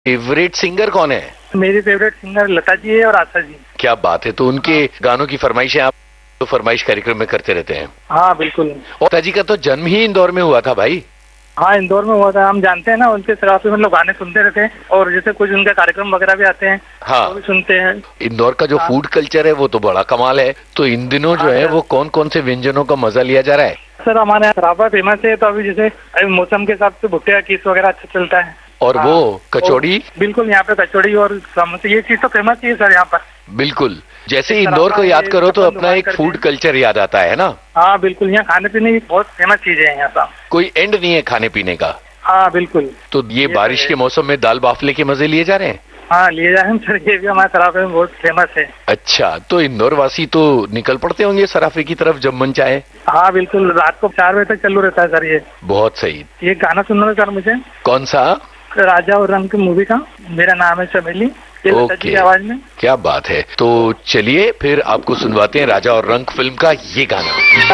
Favourite singer कौन है? मेरी फेवरेट सिंगर लता जी है और आशा जी। क्या बात है। तो उनके गानों की फरमाइशें आप तो फरमाइश कार्यक्रम में करते रहते हैं? हाँ बिल्कुल। और लता जी का तो जन्म ही इंदौर में हुआ था भाई। हाँ इंदौर में हुआ था। हम जानते हैं ना, उनके काफी मतलब गाने सुनते रहते हैं और जैसे कुछ उनके कार्यक्रम वगैरह भी आते हैं। हाँ, वो भी सुनते हैं। इंदौर का जो हाँ। फूड कल्चर है वो तो बड़ा कमाल है। तो इन दिनों जो हाँ है सर। वो कौन कौन से व्यंजनों का मजा लिया जा रहा है? सर हमारे यहाँ सराफा फेमस है, तो अभी जैसे अभी मौसम के हिसाब से भुट्टे का कीस वगैरह अच्छा चलता है। और हाँ। वो कचौड़ी? बिल्कुल, यहाँ पे कचौड़ी और समोसे ये चीज तो फेमस ही है सर यहाँ पर। बिल्कुल। जैसे इस इंदौर तरह को का याद ये करो तो पसंद अपना हुआ एक करके। फूड कल्चर याद आता है ना। हाँ बिल्कुल, यहाँ खाने पीने की बहुत फेमस चीजें हैं यहाँ पर। कोई एंड नहीं है खाने पीने का। हाँ बिल्कुल। तो ये तो बारिश है। के मौसम में दाल बाफले के मजे लिए जा रहे हैं? हाँ लिए जाए सर, ये भी हमारे सराफे में बहुत फेमस है। अच्छा, तो इंदौर वासी तो निकल पड़ते होंगे सराफे की तरफ जब मन चाहे। हाँ बिल्कुल, रात को 4 बजे तक चालू रहता है सर ये। बहुत सही। ये गाना सुनना है सर मुझे। कौन सा? राजा और रंग की मूवी का मेरा नाम है चमेली, ये लता जी की आवाज में। क्या बात है। तो चलिए फिर आपको सुनवाते हैं राजा और रंग फिल्म का ये गाना।